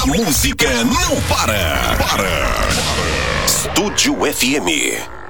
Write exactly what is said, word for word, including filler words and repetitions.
A música não para. Para. Estúdio F M.